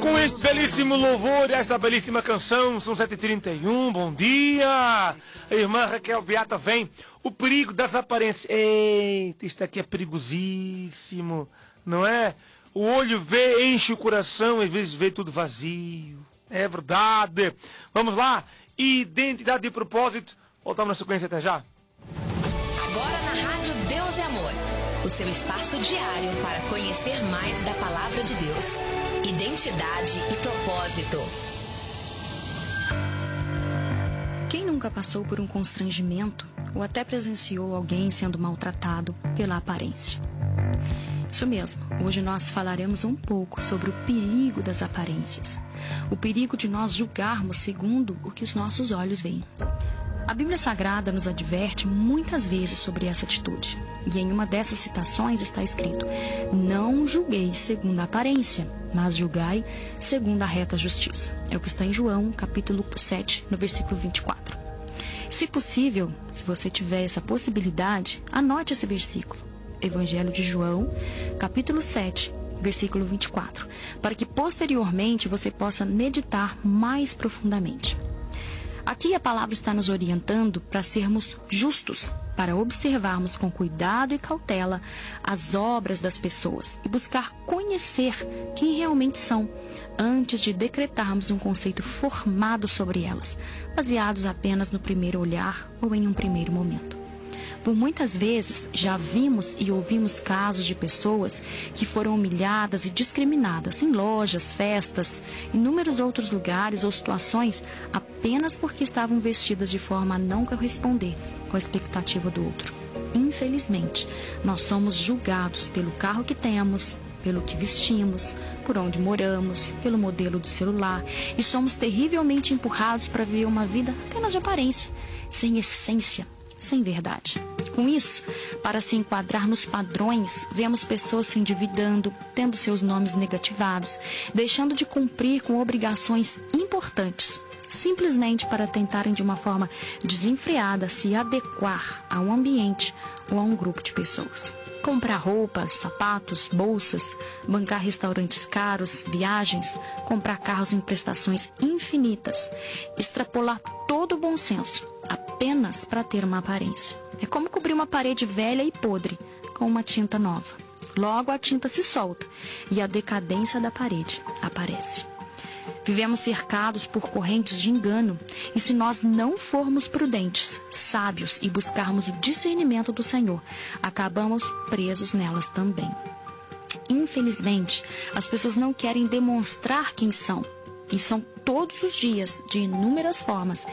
Com este belíssimo louvor, esta belíssima canção, são 7h31, bom dia! A irmã Raquel Beata vem, o perigo das aparências. Eita, isso aqui é perigosíssimo, não é? O olho vê, enche o coração, às vezes vê tudo vazio. É verdade. Vamos lá, identidade e propósito. Voltamos na sequência, até já. Agora na Rádio Deus é Amor, o seu espaço diário para conhecer mais da Palavra de Deus. Identidade e propósito. Quem nunca passou por um constrangimento ou até presenciou alguém sendo maltratado pela aparência? Isso mesmo, hoje nós falaremos um pouco sobre o perigo das aparências. O perigo de nós julgarmos segundo o que os nossos olhos veem. A Bíblia Sagrada nos adverte muitas vezes sobre essa atitude. E em uma dessas citações está escrito: não julgueis segundo a aparência, mas julgai segundo a reta justiça. É o que está em João, capítulo 7, no versículo 24. Se possível, se você tiver essa possibilidade, anote esse versículo. Evangelho de João, capítulo 7, versículo 24, para que posteriormente você possa meditar mais profundamente. Aqui a palavra está nos orientando para sermos justos, para observarmos com cuidado e cautela as obras das pessoas e buscar conhecer quem realmente são, antes de decretarmos um conceito formado sobre elas, baseados apenas no primeiro olhar ou em um primeiro momento. Por muitas vezes, já vimos e ouvimos casos de pessoas que foram humilhadas e discriminadas em lojas, festas, inúmeros outros lugares ou situações apenas porque estavam vestidas de forma a não corresponder com a expectativa do outro. Infelizmente, nós somos julgados pelo carro que temos, pelo que vestimos, por onde moramos, pelo modelo do celular e somos terrivelmente empurrados para viver uma vida apenas de aparência, sem essência, sem verdade. Com isso, para se enquadrar nos padrões, vemos pessoas se endividando, tendo seus nomes negativados, deixando de cumprir com obrigações importantes, simplesmente para tentarem de uma forma desenfreada se adequar a um ambiente ou a um grupo de pessoas. Comprar roupas, sapatos, bolsas, bancar restaurantes caros, viagens, comprar carros em prestações infinitas, extrapolar todo o bom senso, apenas para ter uma aparência. É como cobrir uma parede velha e podre com uma tinta nova. Logo a tinta se solta e a decadência da parede aparece. Vivemos cercados por correntes de engano e se nós não formos prudentes, sábios e buscarmos o discernimento do Senhor, acabamos presos nelas também. Infelizmente, as pessoas não querem demonstrar quem são e são todos os dias, de inúmeras formas,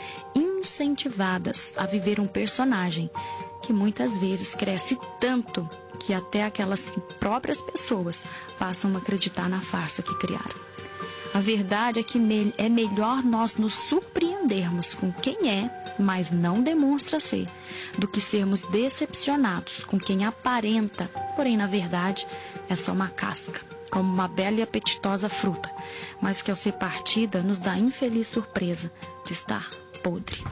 incentivadas a viver um personagem que muitas vezes cresce tanto que até aquelas próprias pessoas passam a acreditar na farsa que criaram. A verdade é que é melhor nós nos surpreendermos com quem é, mas não demonstra ser, do que sermos decepcionados com quem aparenta, porém na verdade é só uma casca, como uma bela e apetitosa fruta, mas que ao ser partida nos dá a infeliz surpresa de estar podre.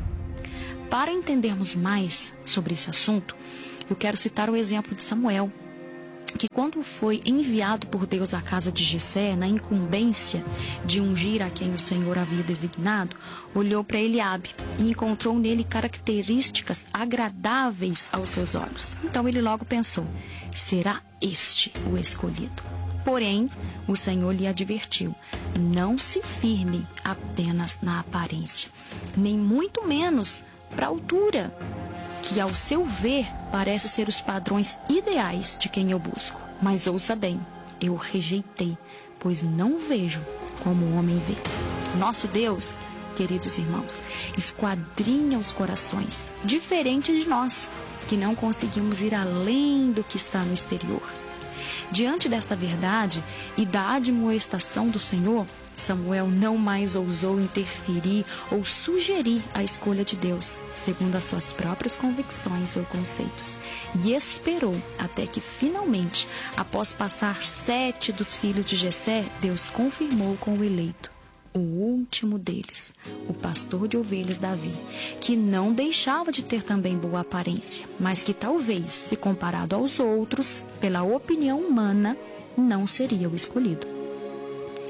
Para entendermos mais sobre esse assunto, eu quero citar o exemplo de Samuel, que quando foi enviado por Deus à casa de Jessé, na incumbência de ungir a quem o Senhor havia designado, olhou para Eliabe e encontrou nele características agradáveis aos seus olhos. Então ele logo pensou: será este o escolhido? Porém, o Senhor lhe advertiu: não se firme apenas na aparência, nem muito menos para a altura, que ao seu ver parece ser os padrões ideais de quem eu busco. Mas ouça bem, eu o rejeitei, pois não vejo como o homem vê. Nosso Deus, queridos irmãos, esquadrinha os corações, diferente de nós, que não conseguimos ir além do que está no exterior. Diante desta verdade e da admoestação do Senhor, Samuel não mais ousou interferir ou sugerir a escolha de Deus, segundo as suas próprias convicções ou conceitos, e esperou até que finalmente, após passar 7 dos filhos de Jessé, Deus confirmou com o eleito, o último deles, o pastor de ovelhas Davi, que não deixava de ter também boa aparência, mas que talvez, se comparado aos outros, pela opinião humana, não seria o escolhido.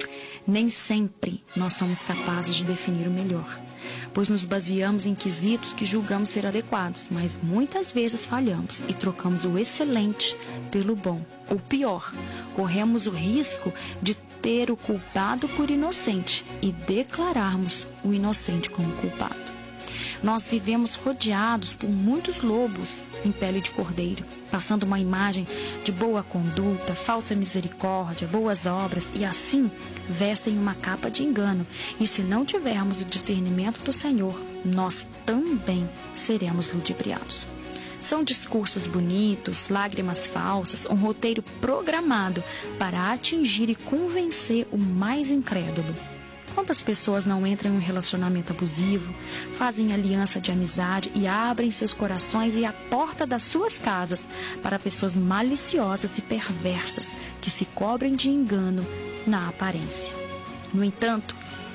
Nem sempre nós somos capazes de definir o melhor, pois nos baseamos em quesitos que julgamos ser adequados, mas muitas vezes falhamos e trocamos o excelente pelo bom. Ou pior, corremos o risco de ter o culpado por inocente e declararmos o inocente como culpado. Nós vivemos rodeados por muitos lobos em pele de cordeiro, passando uma imagem de boa conduta, falsa misericórdia, boas obras, e assim vestem uma capa de engano. E se não tivermos o discernimento do Senhor, nós também seremos ludibriados. São discursos bonitos, lágrimas falsas, um roteiro programado para atingir e convencer o mais incrédulo. Quantas pessoas não entram em um relacionamento abusivo, fazem aliança de amizade e abrem seus corações e a porta das suas casas para pessoas maliciosas e perversas que se cobrem de engano na aparência. No entanto,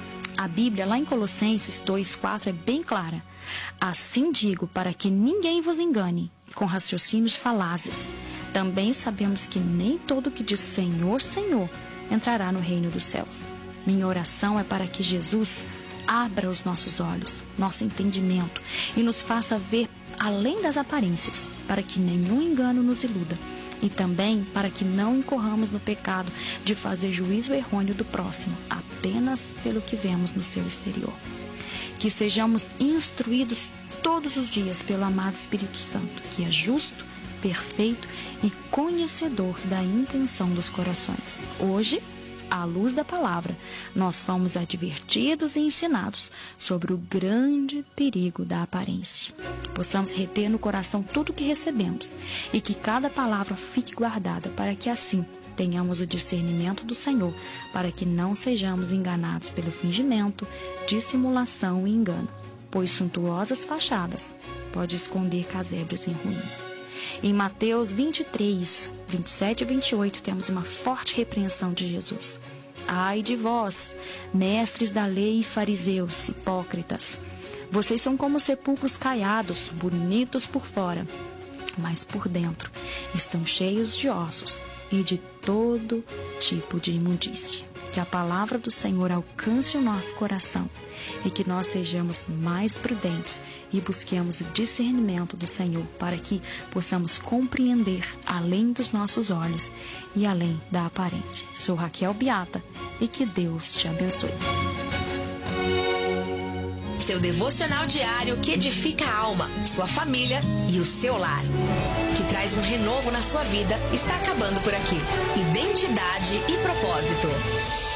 a Bíblia, lá em Colossenses 2:4, é bem clara. Assim digo, para que ninguém vos engane com raciocínios falazes. Também sabemos que nem todo que diz Senhor, Senhor entrará no reino dos céus. Minha oração é para que Jesus abra os nossos olhos, nosso entendimento e nos faça ver além das aparências, para que nenhum engano nos iluda e também para que não incorramos no pecado de fazer juízo errôneo do próximo apenas pelo que vemos no seu exterior. Que sejamos instruídos todos os dias pelo amado Espírito Santo, que é justo, perfeito e conhecedor da intenção dos corações. Hoje, à luz da palavra, nós fomos advertidos e ensinados sobre o grande perigo da aparência. Que possamos reter no coração tudo o que recebemos e que cada palavra fique guardada para que assim tenhamos o discernimento do Senhor, para que não sejamos enganados pelo fingimento, dissimulação e engano, pois suntuosas fachadas podem esconder casebres em ruínas. Em Mateus 23, 27 e 28, temos uma forte repreensão de Jesus. Ai de vós, mestres da lei e fariseus, hipócritas! Vocês são como sepulcros caiados, bonitos por fora, mas por dentro estão cheios de ossos e de todo tipo de imundície. Que a palavra do Senhor alcance o nosso coração e que nós sejamos mais prudentes e busquemos o discernimento do Senhor para que possamos compreender além dos nossos olhos e além da aparência. Sou Raquel Beata e que Deus te abençoe. Seu devocional diário que edifica a alma, sua família e o seu lar. Que traz um renovo na sua vida, está acabando por aqui. Identidade e propósito.